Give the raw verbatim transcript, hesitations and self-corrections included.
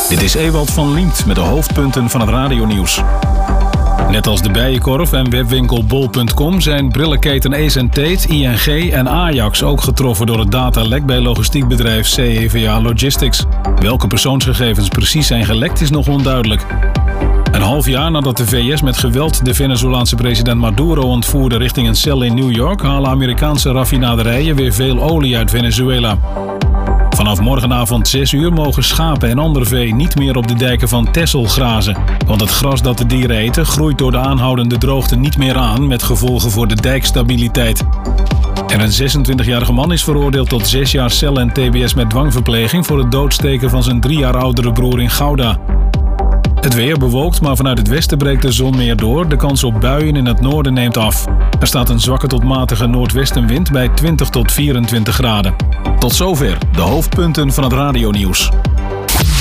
Dit is Ewald van Liemt met de hoofdpunten van het radionieuws. Net als de Bijenkorf en webwinkel bol punt com zijn brillenketen Ace en Tate, I N G en Ajax ook getroffen door het datalek bij logistiekbedrijf C E V A Logistics. Welke persoonsgegevens precies zijn gelekt is nog onduidelijk. Een half jaar nadat de V S met geweld de Venezolaanse president Maduro ontvoerde richting een cel in New York, halen Amerikaanse raffinaderijen weer veel olie uit Venezuela. Vanaf morgenavond zes uur mogen schapen en ander vee niet meer op de dijken van Texel grazen. Want het gras dat de dieren eten groeit door de aanhoudende droogte niet meer aan, met gevolgen voor de dijkstabiliteit. En een zesentwintigjarige man is veroordeeld tot zes jaar cel en T B S met dwangverpleging voor het doodsteken van zijn drie jaar oudere broer in Gouda. Het weer bewolkt, maar vanuit het westen breekt de zon meer door. De kans op buien in het noorden neemt af. Er staat een zwakke tot matige noordwestenwind bij twintig tot vierentwintig graden. Tot zover de hoofdpunten van het radionieuws.